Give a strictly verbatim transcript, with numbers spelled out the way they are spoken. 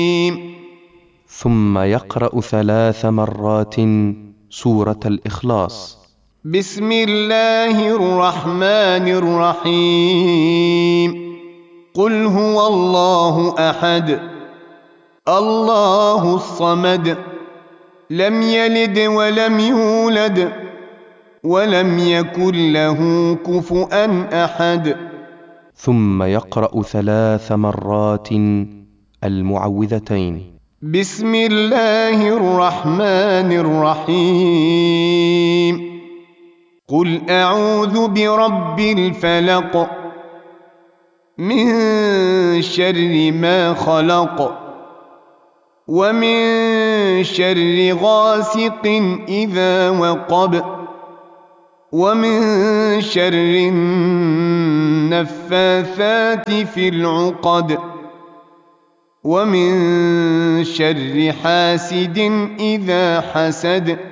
ثم يقرأ ثلاث مرات سورة الإخلاص. بسم الله الرحمن الرحيم. قل هو الله أحد الله الصمد لم يلد ولم يولد ولم يكن له كفؤا أحد. ثم يقرأ ثلاث مرات المعوذتين. بسم الله الرحمن الرحيم. قل أعوذ برب الفلق من شر ما خلق ومن شر غاسق إذا وقب ومن شر النفاثات في العقد ومن شر حاسد إذا حسد.